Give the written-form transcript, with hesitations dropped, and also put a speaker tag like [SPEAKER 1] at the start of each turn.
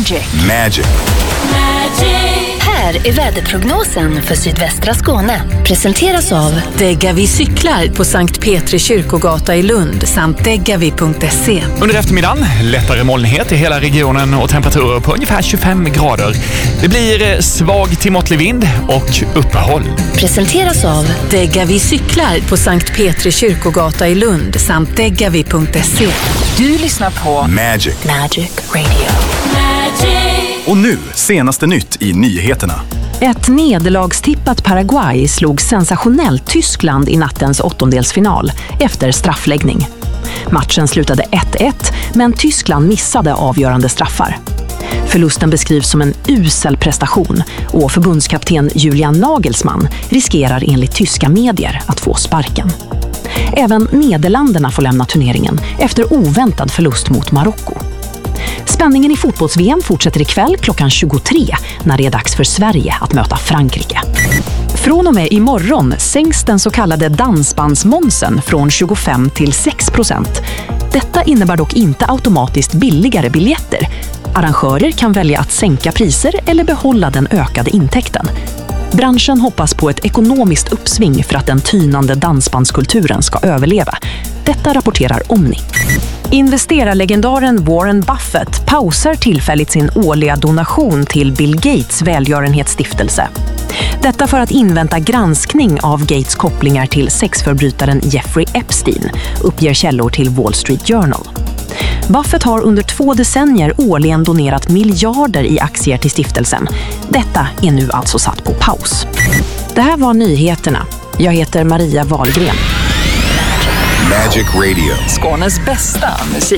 [SPEAKER 1] Magic.
[SPEAKER 2] Här är väderprognosen för sydvästra Skåne. Presenteras av
[SPEAKER 3] Degavi cyklar på Sankt Petri kyrkogata i Lund samt degavi.se.
[SPEAKER 4] Under eftermiddagen lättare molnighet i hela regionen och temperaturer på ungefär 25 grader. Det blir svag till måttlig vind och uppehåll.
[SPEAKER 2] Presenteras av
[SPEAKER 3] Degavi cyklar på Sankt Petri kyrkogata i Lund samt degavi.se.
[SPEAKER 2] Du lyssnar på
[SPEAKER 1] Magic
[SPEAKER 2] Radio.
[SPEAKER 1] Och nu, senaste nytt i nyheterna.
[SPEAKER 5] Ett nederlagstippat Paraguay slog sensationellt Tyskland i nattens åttondelsfinal efter straffläggning. Matchen slutade 1-1, men Tyskland missade avgörande straffar. Förlusten beskrivs som en usel prestation och förbundskapten Julian Nagelsmann riskerar enligt tyska medier att få sparken. Även Nederländerna får lämna turneringen efter oväntad förlust mot Marocko. Spänningen i fotbolls-VM fortsätter ikväll klockan 23 när det är dags för Sverige att möta Frankrike. Från och med imorgon sänks den så kallade dansbandsmomsen från 25 till 6%. Detta innebär dock inte automatiskt billigare biljetter. Arrangörer kan välja att sänka priser eller behålla den ökade intäkten. Branschen hoppas på ett ekonomiskt uppsving för att den tynande dansbandskulturen ska överleva. Detta rapporterar Omni. Investerarlegendaren Warren Buffett pausar tillfälligt sin årliga donation till Bill Gates välgörenhetsstiftelse. Detta för att invänta granskning av Gates kopplingar till sexförbrytaren Jeffrey Epstein, uppger källor till Wall Street Journal. Buffett har under 2 decennier årligen donerat miljarder i aktier till stiftelsen. Detta är nu alltså satt på paus. Det här var nyheterna. Jag heter Maria Wahlgren.
[SPEAKER 1] Magic Radio.
[SPEAKER 2] Skånes bästa musik.